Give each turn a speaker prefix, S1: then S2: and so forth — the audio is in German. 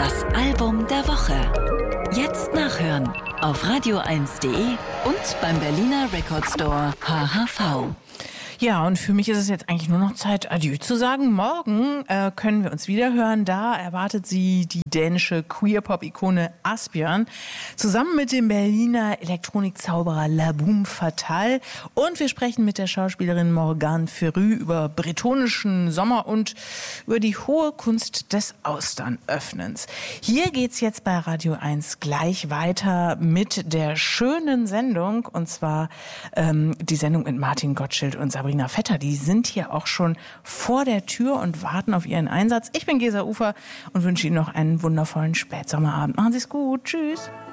S1: Das Album der Woche. Jetzt nachhören auf radio1.de und beim Berliner Record Store HHV.
S2: Ja, und für mich ist es jetzt eigentlich nur noch Zeit, Adieu zu sagen. Morgen können wir uns wieder hören. Da erwartet sie die dänische Queer-Pop-Ikone Asbjørn zusammen mit dem Berliner Elektronikzauberer La Boum Fatale. Und wir sprechen mit der Schauspielerin Morgane Ferrü über bretonischen Sommer und über die hohe Kunst des Austernöffnens. Hier geht's jetzt bei Radio 1 gleich weiter mit der schönen Sendung. Und zwar die Sendung mit Martin Gottschild und Sabrina Vetter, die sind hier auch schon vor der Tür und warten auf ihren Einsatz. Ich bin Gesa Ufer und wünsche Ihnen noch einen wundervollen Spätsommerabend. Machen Sie es gut. Tschüss.